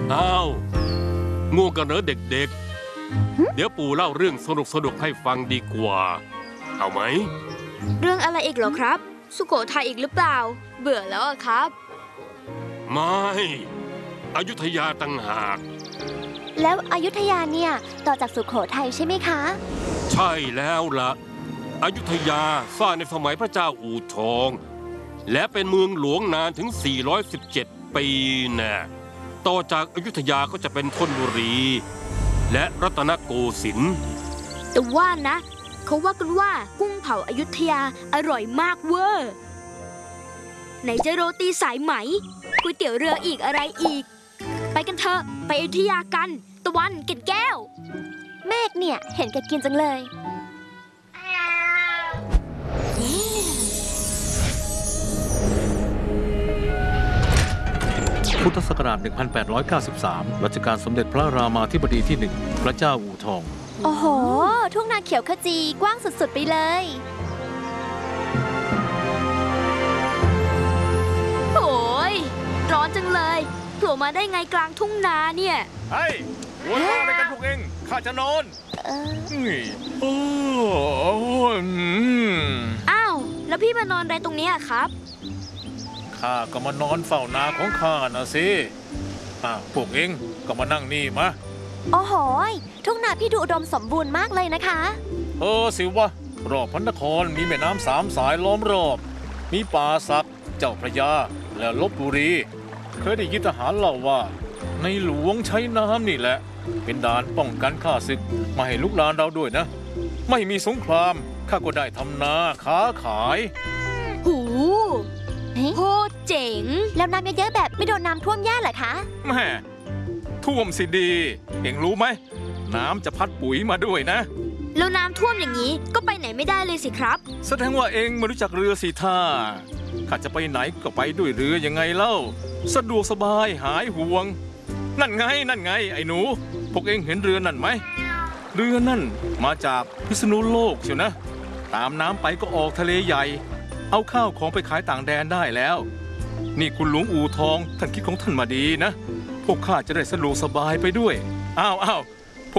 อ้าวง่วงกันเหรอเด็กๆเดี๋ยวปู่เล่าเรื่องสนุกให้ฟังดีกว่าเอาไหมเรื่องอะไรอีกเหรอครับสุโขทัยอีกหรือเปล่าเบื่อแล้วอะครับไม่อยุธยาต่างหากแล้วอยุธยาเนี่ยต่อจากสุโขทัยใช่ไหมคะใช่แล้วล่ะอยุธยาสร้างในสมัยพระเจ้าอู่ทองและเป็นเมืองหลวงนานถึง417ปีแน่ต่อจากอยุธยาก็จะเป็นธนบุรีและรัตนโกสินทร์แต่ว่านะเขาว่ากันว่ากุ้งเผาอยุธยาอร่อยมากเวอร์ไหนจะโรตีสายไหมก๋วยเตี๋ยวเรืออีกอะไรอีกไปกันเถอะไปอยุธยากันตะวันเกล็ดแก้วเมฆเนี่ยเห็นแกกินจังเลยพุทธศักราช 1893 รัชกาลสมเด็จพระรามาธิบดีที่ 1 พระเจ้าอู่ทองโอ้โหทุ่งนาเขียวขจีกว้างสุดๆไปเลยโอ้ยร้อนจังเลยโผล่มาได้ไงกลางทุ่งนาเนี่ยเฮ้ยหัวเราะอะไรกันพวกเองข้าจะนอนอ้าวแล้วพี่มานอนอะไรตรงนี้ครับข้าก็มานอนเฝ้านาของข้านะสิพวกเองก็มานั่งนี่มาโอ้โหทุ่งนาพี่ดูอุดมสมบูรณ์มากเลยนะคะสิวะรอบพระนครมีแม่น้ำ3 สายล้อมรอบมีป่าสักเจ้าพระยาและลพบุรีเคยได้ยินทหารเล่าว่าในหลวงใช้น้ำนี่แหละเป็นด่านป้องกันข้าศึกมาให้ลุกลานเราด้วยนะไม่มีสงครามข้าก็ได้ทำนาค้าขายหูโคตรเจ๋งแล้วน้ำเยอะๆแบบไม่โดนน้ำท่วมแย่เหรอคะแม่ท่วมสิดีเอ็งรู้ไหมน้ำจะพัดปุ๋ยมาด้วยนะแล้วน้ำท่วมอย่างนี้ก็ไปไหนไม่ได้เลยสิครับแสดงว่าเอ็งไม่รู้จักเรือสิท่าข้าจะไปไหนก็ไปด้วยเรือยังไงเล่าสะดวกสบายหายห่วงนั่นไงไอ้หนูพวกเอ็งเห็นเรือนั่นไหมเรือนั่นมาจากพิษณุโลกเชียวนะตามน้ำไปก็ออกทะเลใหญ่เอาข้าวของไปขายต่างแดนได้แล้วนี่คุณหลวงอู่ทองท่านคิดของท่านมาดีนะพวกข้าจะได้สะดวกสบายไปด้วยอ้าว